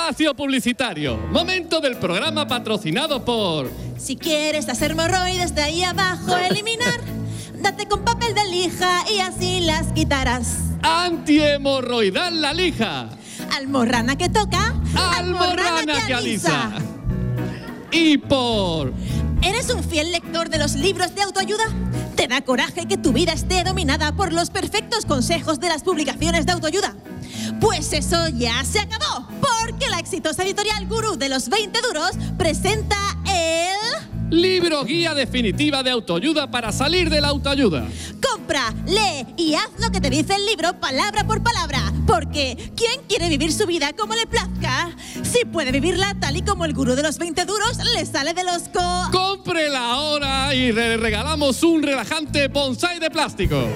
Espacio publicitario. Momento del programa patrocinado por... Si quieres las hemorroides de ahí abajo eliminar, date con papel de lija y así las quitarás. Antihemorroidal La Lija. Almorrana que toca, Almorrana que alisa. Y por... ¿Eres un fiel lector de los libros de autoayuda? ¿Te da coraje que tu vida esté dominada por los perfectos consejos de las publicaciones de autoayuda? Pues eso ya se acabó, porque la exitosa editorial Gurú de los 20 duros presenta el... libro guía definitiva de autoayuda para salir de la autoayuda. Compra, lee y haz lo que te dice el libro palabra por palabra. Porque ¿quién quiere vivir su vida como le plazca? Si puede vivirla tal y como el gurú de los 20 duros le sale de los ¡Cómprela ahora y le regalamos un relajante bonsai de plástico!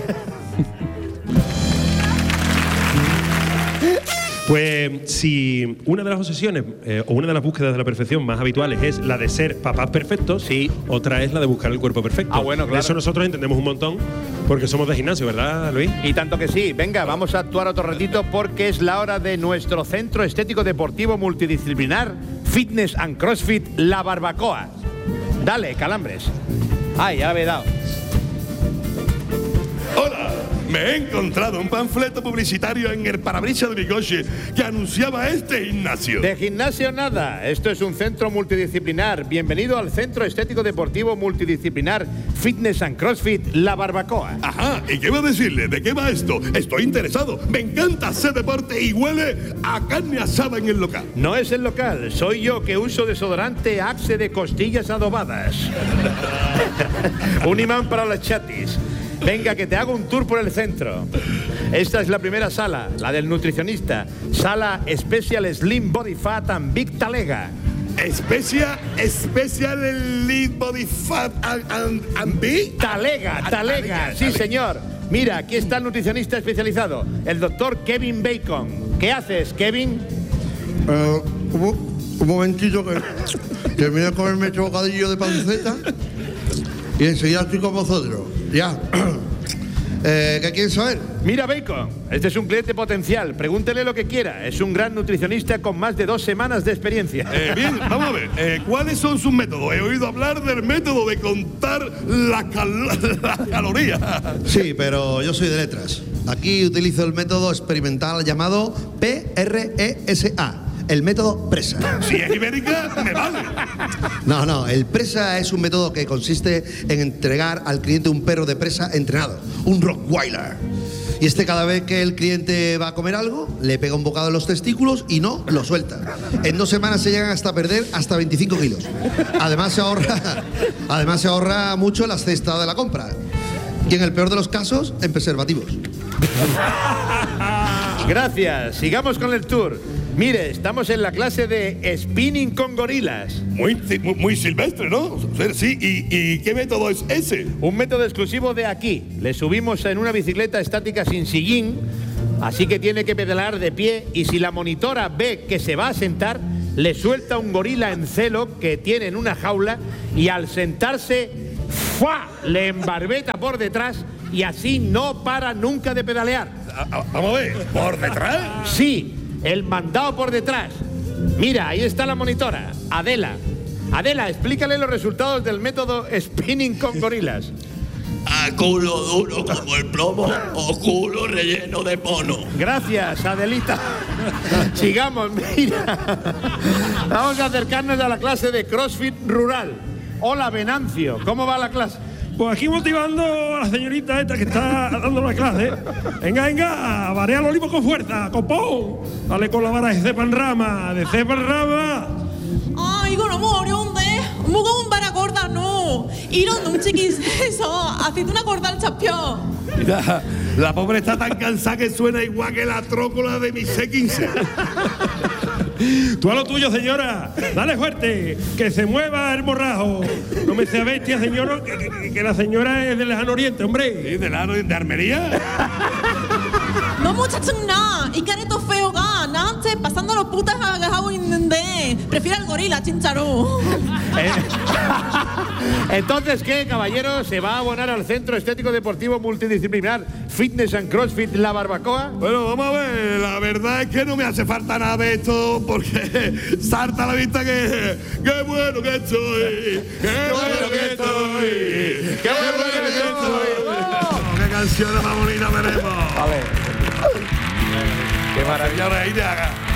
Pues si una de las obsesiones o una de las búsquedas de la perfección más habituales es la de ser papás perfectos, sí, otra es la de buscar el cuerpo perfecto. Ah, bueno, claro. De eso nosotros entendemos un montón porque somos de gimnasio, ¿verdad, Luis? Y tanto que sí. Venga, vamos a actuar otro ratito porque es la hora de nuestro centro estético deportivo multidisciplinar Fitness and CrossFit La Barbacoa. Dale, Calambres. Ay, ya me he dado. ¡Hola! Me he encontrado un panfleto publicitario en el parabrisas de mi coche que anunciaba este gimnasio. De gimnasio nada. Esto es un centro multidisciplinar. Bienvenido al Centro Estético Deportivo Multidisciplinar Fitness and CrossFit La Barbacoa. Ajá, ¿y qué va a decirle? ¿De qué va esto? Estoy interesado. Me encanta hacer deporte y huele a carne asada en el local. No es el local, soy yo que uso desodorante Axe de costillas adobadas. Un imán para las chatis. Venga, que te hago un tour por el centro. Esta es la primera sala, la del nutricionista. Sala Special Slim Body Fat and Big Talega. Special Slim Body Fat and Big Talega, sí señor. Mira, aquí está el nutricionista especializado, el doctor Kevin Bacon. ¿Qué haces, Kevin? Un momentito que terminé de comerme este bocadillo de panceta y enseguida estoy con vosotros. Ya. ¿Qué quieren saber? Mira, Bacon, este es un cliente potencial. Pregúntele lo que quiera. Es un gran nutricionista con más de 2 semanas de experiencia. Bien, vamos a ver. ¿Cuáles son sus métodos? He oído hablar del método de contar las calorías. Sí, pero yo soy de letras. Aquí utilizo el método experimental llamado PRESA. El método PRESA. Si es ibérica, me vale. No, el PRESA es un método que consiste en entregar al cliente un perro de presa entrenado, un Rottweiler. Y cada vez que el cliente va a comer algo, le pega un bocado en los testículos y no lo suelta. En 2 semanas se llegan hasta perder hasta 25 kilos. Además se ahorra mucho en las cestas de la compra. Y en el peor de los casos, en preservativos. Gracias. Sigamos con el tour. Mire, estamos en la clase de spinning con gorilas. Muy silvestre, ¿no? Sí, ¿y qué método es ese? Un método exclusivo de aquí. Le subimos en una bicicleta estática sin sillín, así que tiene que pedalar de pie y si la monitora ve que se va a sentar, le suelta un gorila en celo que tiene en una jaula y al sentarse, ¡fua!, le embarbeta por detrás y así no para nunca de pedalear. Vamos a ver, ¿por detrás? Sí. El mandado por detrás. Mira, ahí está la monitora. Adela, explícale los resultados del método spinning con gorilas. A culo duro como el plomo o culo relleno de mono. Gracias, Adelita. Sigamos, mira. Vamos a acercarnos a la clase de CrossFit rural. Hola, Venancio, ¿cómo va la clase? Pues aquí motivando a la señorita esta que está dando la clase. Venga, varea los olivos con fuerza, copón. Dale con la vara de cepa en rama, Ay, con amor, ¿dónde? Mugo un para cortar, no. Y no un chiquis eso, haciendo una corta al champión. Mira, la pobre está tan cansada que suena igual que la trócola de mi C15. Tú a lo tuyo, señora. Dale fuerte, que se mueva el morrajo. No me sea bestia, señora, que la señora es del Lejano Oriente, hombre. ¿Sí, de Armería? No, muchachos, nada. Y careto feo, nada. noche pasándolo putas agajado de. Prefiero al gorila, chincharú. Entonces, ¿qué, caballero? ¿Se va a abonar al Centro Estético Deportivo Multidisciplinar Fitness and CrossFit La Barbacoa? Bueno, vamos a ver. La verdad es que no me hace falta nada de esto porque salta a la vista que. ¡Qué bueno que estoy! ¡Qué bueno que estoy! ¡Qué bueno que estoy! ¡Qué canciones más bonitas veremos! A ver. Qué maravilla. Señores, ahí te haga.